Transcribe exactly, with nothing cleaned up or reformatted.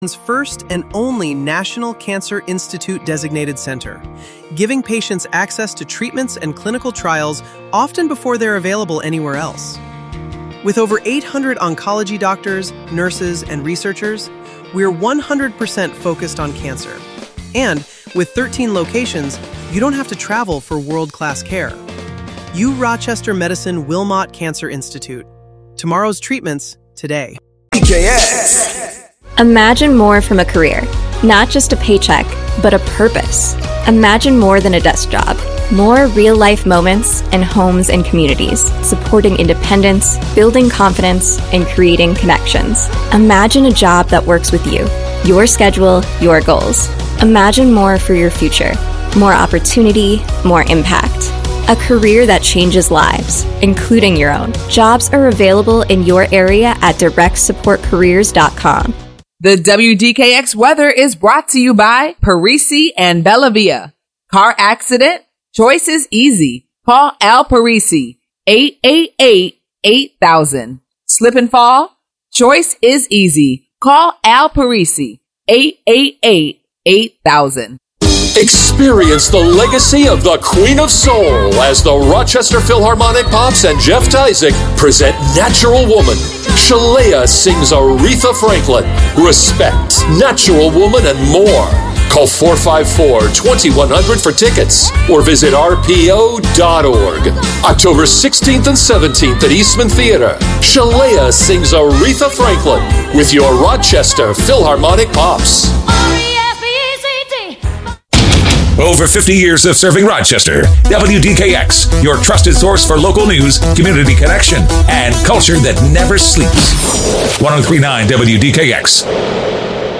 First and only National Cancer Institute designated center, giving patients access to treatments and clinical trials often before they're available anywhere else. With over eight hundred oncology doctors, nurses, and researchers, we're one hundred percent focused on cancer. And with thirteen locations, you don't have to travel for world-class care. U Rochester Medicine Wilmot Cancer Institute. Tomorrow's treatments today. D K X. Imagine more from a career, not just a paycheck, but a purpose. Imagine more than a desk job. More real-life moments and homes and communities, supporting independence, building confidence, and creating connections. Imagine a job that works with you, your schedule, your goals. Imagine more for your future. More opportunity, more impact. A career that changes lives, including your own. Jobs are available in your area at direct support careers dot com. The W D K X weather is brought to you by Parisi and Bellavia. Car accident? Choice is easy. Call Al Parisi, eight eight eight, eight thousand. Slip and fall? Choice is easy. Call Al Parisi, eight eight eight, eight thousand. Experience the legacy of the Queen of Soul as the Rochester Philharmonic Pops and Jeff Tyzik present Natural Woman. Shalea sings Aretha Franklin, Respect, Natural Woman, and more. Call four five four, two one zero zero for tickets or visit R P O dot org. October sixteenth and seventeenth at Eastman Theater. Shalea sings Aretha Franklin with your Rochester Philharmonic Pops. Over fifty years of serving Rochester. W D K X, your trusted source for local news, community connection, and culture that never sleeps. one oh three point nine W D K X.